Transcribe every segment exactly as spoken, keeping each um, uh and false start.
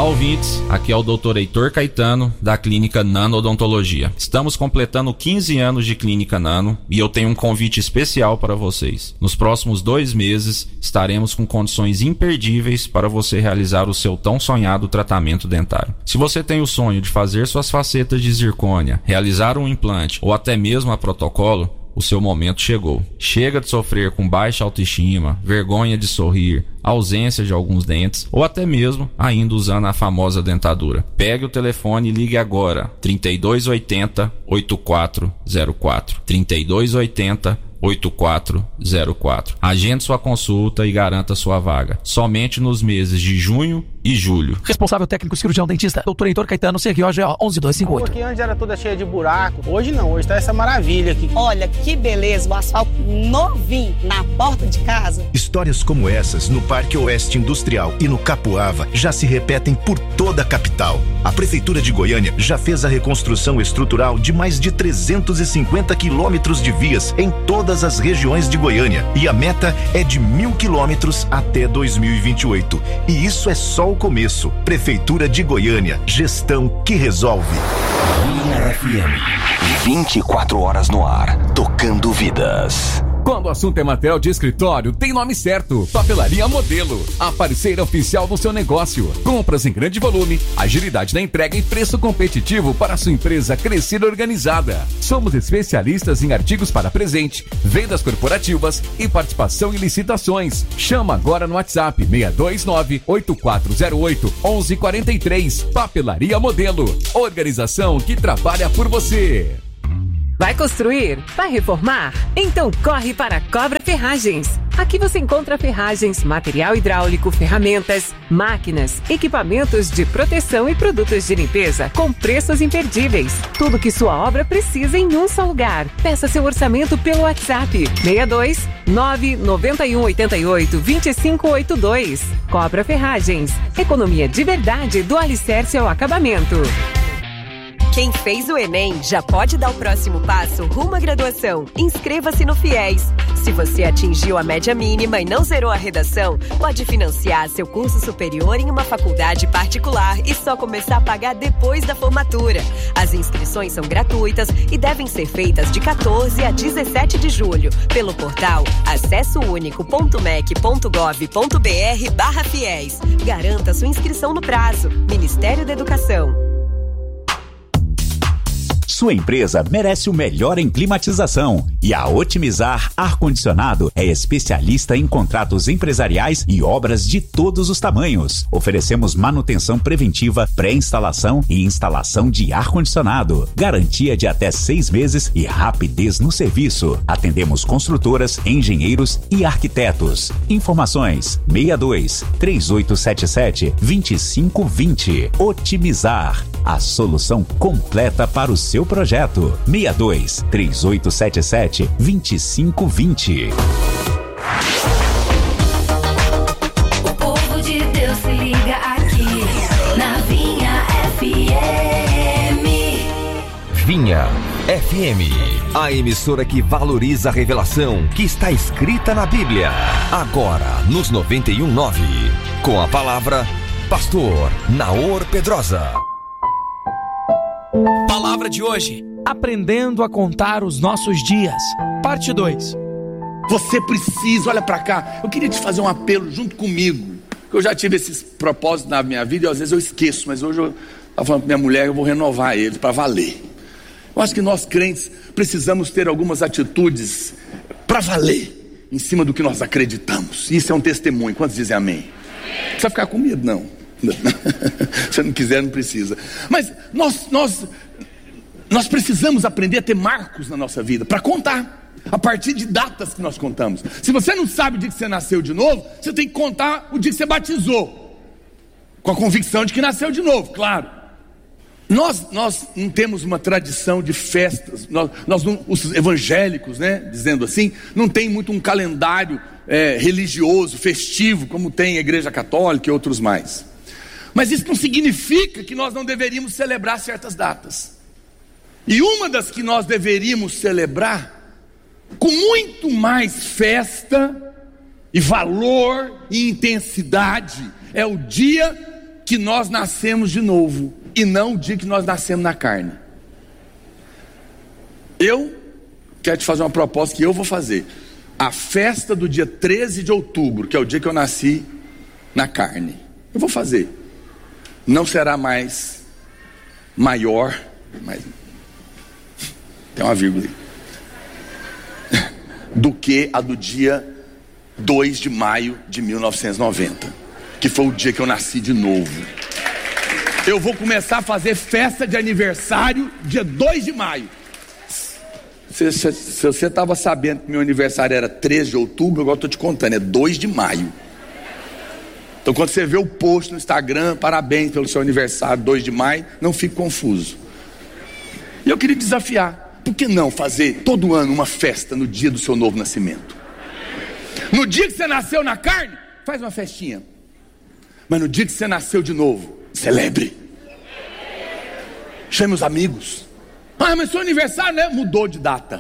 ouvintes, aqui é o doutor Heitor Caetano, da Clínica Nano Odontologia. Estamos completando quinze anos de Clínica Nano e eu tenho um convite especial para vocês. Nos próximos dois meses, estaremos com condições imperdíveis para você realizar o seu tão sonhado tratamento dentário. Se você tem o sonho de fazer suas facetas de zircônia, realizar um implante ou até mesmo a protocolo, o seu momento chegou. Chega de sofrer com baixa autoestima, vergonha de sorrir, ausência de alguns dentes ou até mesmo ainda usando a famosa dentadura. Pegue o telefone e ligue agora. trinta e dois oitenta, oitenta e quatro zero quatro. trinta e dois oitenta, oitenta e quatro zero quatro. Agende sua consulta e garanta sua vaga. Somente nos meses de junho e julho. Responsável técnico cirurgião dentista, doutor Heitor Caetano, C R O G O onze dois cinco oito. Aqui antes era toda cheia de buraco. Hoje não, hoje tá essa maravilha aqui. Olha que beleza, o asfalto novinho na porta de casa. Histórias como essas no Parque Oeste Industrial e no Capuava já se repetem por toda a capital. A Prefeitura de Goiânia já fez a reconstrução estrutural de mais de trezentos e cinquenta quilômetros de vias em todas as regiões de Goiânia. E a meta é de mil quilômetros até dois mil e vinte e oito. E isso é só o começo. Prefeitura de Goiânia, gestão que resolve. Goiânia F M, vinte e quatro horas no ar, tocando vidas. Quando o assunto é material de escritório, tem nome certo. Papelaria Modelo, a parceira oficial do seu negócio. Compras em grande volume, agilidade na entrega e preço competitivo para a sua empresa crescer organizada. Somos especialistas em artigos para presente, vendas corporativas e participação em licitações. Chama agora no WhatsApp seis dois nove, oito quatro zero oito, um um quatro três. Papelaria Modelo, organização que trabalha por você. Vai construir? Vai reformar? Então corre para a Cobra Ferragens. Aqui você encontra ferragens, material hidráulico, ferramentas, máquinas, equipamentos de proteção e produtos de limpeza com preços imperdíveis. Tudo que sua obra precisa em um só lugar. Peça seu orçamento pelo WhatsApp seis dois nove nove um oito oito, dois cinco oito dois. Cobra Ferragens. Economia de verdade do alicerce ao acabamento. Quem fez o Enem já pode dar o próximo passo rumo à graduação. Inscreva-se no FIES. Se você atingiu a média mínima e não zerou a redação, pode financiar seu curso superior em uma faculdade particular e só começar a pagar depois da formatura. As inscrições são gratuitas e devem ser feitas de quatorze a dezessete de julho pelo portal acessounico.mec.gov.br barra FIES. Garanta sua inscrição no prazo. Ministério da Educação. Sua empresa merece o melhor em climatização e a Otimizar Ar-Condicionado é especialista em contratos empresariais e obras de todos os tamanhos. Oferecemos manutenção preventiva, pré-instalação e instalação de ar-condicionado. Garantia de até seis meses e rapidez no serviço. Atendemos construtoras, engenheiros e arquitetos. Informações seis dois, três oito sete sete, dois cinco dois zero. Otimizar, a solução completa para o seu projeto. seis dois, três oito sete sete, dois cinco dois zero. O povo de Deus se liga aqui na Vinha F M. Vinha F M, a emissora que valoriza a revelação que está escrita na Bíblia. Agora nos noventa e um ponto nove, com a palavra Pastor Naor Pedrosa. Palavra de hoje: aprendendo a contar os nossos dias. Parte dois. Você precisa, olha pra cá, eu queria te fazer um apelo junto comigo. Eu já tive esses propósitos na minha vida e às vezes eu esqueço, mas hoje eu estava falando com minha mulher, eu vou renovar eles para valer. Eu acho que nós crentes precisamos ter algumas atitudes para valer em cima do que nós acreditamos. Isso é um testemunho. Quantos dizem amém? Não precisa ficar com medo, não. Se não quiser, não precisa. Mas nós, nós, nós precisamos aprender a ter marcos na nossa vida para contar, a partir de datas que nós contamos. Se você não sabe o dia que você nasceu de novo, você tem que contar o dia que você batizou, com a convicção de que nasceu de novo, claro. Nós, nós não temos uma tradição de festas. Nós, nós não, os evangélicos, né, dizendo assim, não tem muito um calendário é, religioso, festivo, como tem a Igreja Católica e outros mais. Mas isso não significa que nós não deveríamos celebrar certas datas. E uma das que nós deveríamos celebrar com muito mais festa e valor e intensidade é o dia que nós nascemos de novo e não o dia que nós nascemos na carne. Eu quero te fazer uma proposta que eu vou fazer. A festa do dia treze de outubro, que é o dia que eu nasci na carne, eu vou fazer. Não será mais maior, mas tem uma vírgula aí, do que a do dia dois de maio de mil novecentos e noventa, que foi o dia que eu nasci de novo. Eu vou começar a fazer festa de aniversário dia dois de maio. Se, se, se você estava sabendo que meu aniversário era treze de outubro, agora estou te contando, é dois de maio. Então quando você vê o post no Instagram, parabéns pelo seu aniversário, dois de maio, não fique confuso. E eu queria desafiar, por que não fazer todo ano uma festa no dia do seu novo nascimento? No dia que você nasceu na carne, faz uma festinha. Mas no dia que você nasceu de novo, celebre. Chame os amigos. Ah, mas seu aniversário, né? Mudou de data.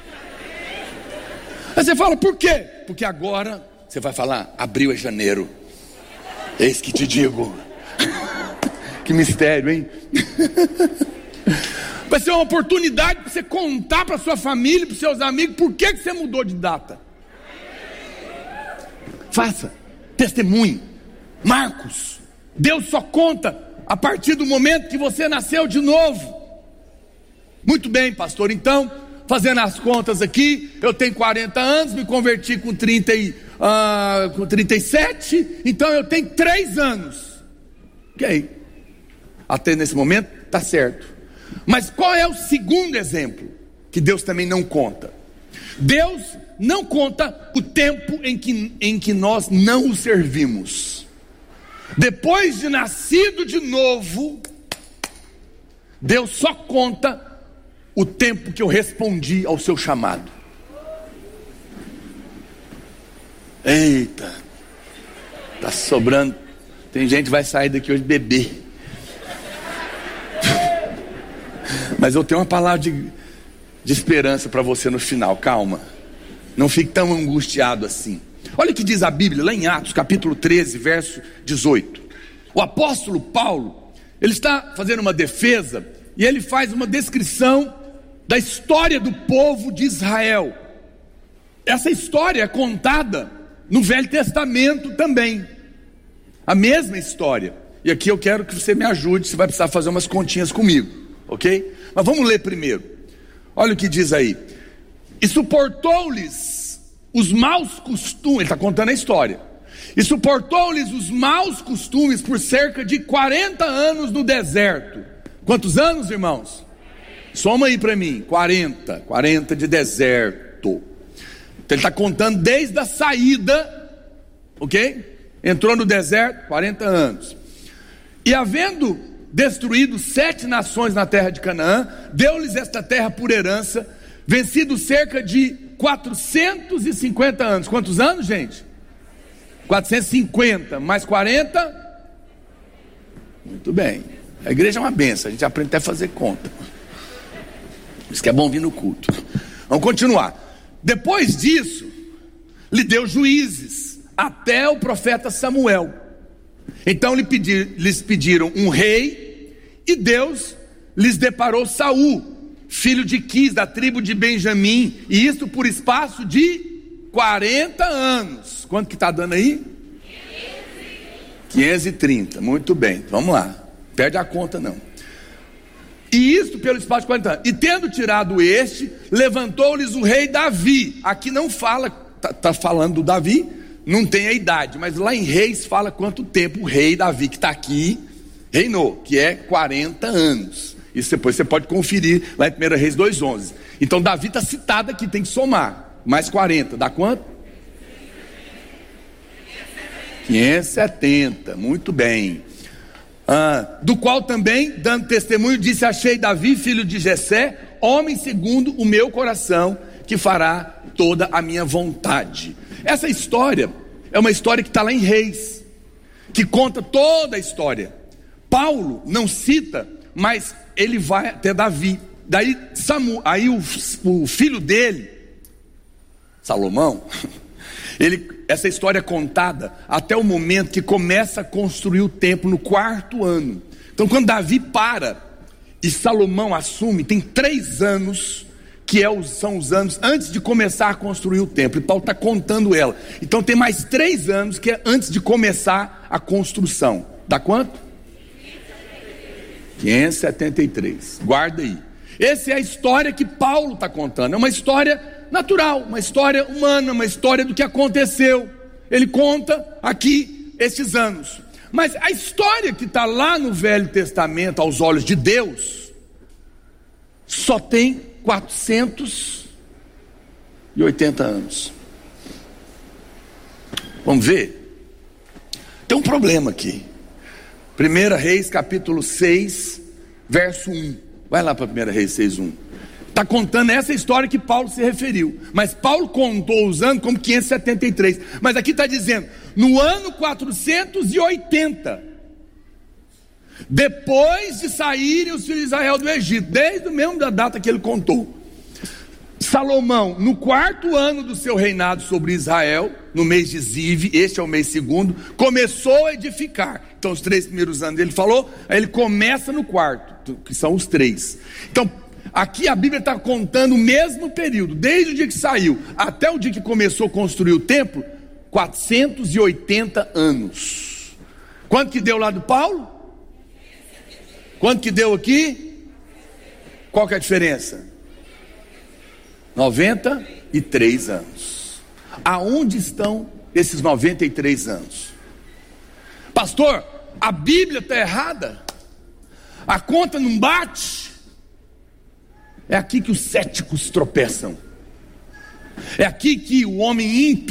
Aí você fala, por quê? Porque agora você vai falar, abril é janeiro. Eis que te digo. Que mistério, hein? Vai ser uma oportunidade para você contar para sua família, para os seus amigos, por que, que você mudou de data. Faça, testemunhe. Marcos, Deus só conta a partir do momento que você nasceu de novo. Muito bem, pastor, então, fazendo as contas aqui, eu tenho quarenta anos, me converti com, trinta e, uh, com trinta e sete, então eu tenho três anos. Ok, até nesse momento está certo. Mas qual é o segundo exemplo que Deus também não conta? Deus não conta o tempo em que, em que nós não o servimos. Depois de nascido de novo, Deus só conta o tempo que eu respondi ao seu chamado. Eita, tá sobrando. Tem gente que vai sair daqui hoje bebê. Mas eu tenho uma palavra de, de esperança para você no final. Calma, não fique tão angustiado assim. Olha o que diz a Bíblia lá em Atos capítulo treze, verso dezoito. O apóstolo Paulo, ele está fazendo uma defesa e ele faz uma descrição da história do povo de Israel. Essa história é contada no Velho Testamento também, a mesma história. E aqui eu quero que você me ajude, você vai precisar fazer umas continhas comigo, ok? Mas vamos ler primeiro. Olha o que diz aí. E suportou-lhes os maus costumes, ele está contando a história. E suportou-lhes os maus costumes por cerca de quarenta anos no deserto. Quantos anos, irmãos? Soma aí para mim, quarenta, quarenta de deserto. Então ele está contando desde a saída, ok? Entrou no deserto, quarenta anos. E havendo destruído sete nações na terra de Canaã, deu-lhes esta terra por herança, vencido cerca de quatrocentos e cinquenta anos. Quantos anos, gente? quatrocentos e cinquenta, mais quarenta? Muito bem. A igreja é uma benção, a gente aprende até a fazer conta. Isso que é bom vir no culto. Vamos continuar. Depois disso, lhe deu juízes, até o profeta Samuel. Então lhe pedir, lhes pediram um rei, e Deus lhes deparou Saul, filho de Quis, da tribo de Benjamim, e isto por espaço de quarenta anos. Quanto que está dando aí? quinhentos e trinta. Muito bem, vamos lá. Perde a conta não. E isto pelo espaço de quarenta anos. E tendo tirado este, levantou-lhes o rei Davi. Aqui não fala, está tá falando do Davi, não tem a idade, mas lá em Reis fala quanto tempo o rei Davi, que está aqui, reinou, que é quarenta anos. Isso depois você pode conferir lá em primeira Reis dois, onze. Então Davi está citado aqui, tem que somar. Mais quarenta, dá quanto? quinhentos e setenta, muito bem. Ah, do qual também, dando testemunho, disse: achei Davi, filho de Jessé, homem segundo o meu coração, que fará toda a minha vontade. Essa história é uma história que está lá em Reis, que conta toda a história. Paulo não cita, mas ele vai até Davi. Daí Samu, aí o, o filho dele, Salomão, ele essa história é contada até o momento que começa a construir o templo no quarto ano. Então quando Davi para e Salomão assume, tem três anos que é os, são os anos antes de começar a construir o templo, e Paulo está contando ela. Então tem mais três anos que é antes de começar a construção. Dá quanto? quinhentos e setenta e três. Guarda aí. Essa é a história que Paulo está contando. É uma história natural, uma história humana, uma história do que aconteceu. Ele conta aqui esses anos. Mas a história que está lá no Velho Testamento, aos olhos de Deus, só tem quatrocentos e oitenta anos. Vamos ver? Tem um problema aqui. primeira Reis capítulo seis, verso um. Vai lá para primeira Reis seis, um. Está contando essa história que Paulo se referiu. Mas Paulo contou os anos como quinhentos e setenta e três. Mas aqui está dizendo, no ano quatrocentos e oitenta, depois de saírem os filhos de Israel do Egito, desde o mesmo da data que ele contou, Salomão, no quarto ano do seu reinado sobre Israel, no mês de Ziv, este é o mês segundo, começou a edificar. Então os três primeiros anos ele falou, aí ele começa no quarto, que são os três. Então aqui a Bíblia está contando o mesmo período, desde o dia que saiu até o dia que começou a construir o templo, quatrocentos e oitenta anos. Quanto que deu lá do Paulo? Quanto que deu aqui? Qual que é a diferença? noventa e três anos. Aonde estão esses noventa e três anos? Pastor, a Bíblia está errada? A conta não bate? É aqui que os céticos tropeçam. É aqui que o homem ímpio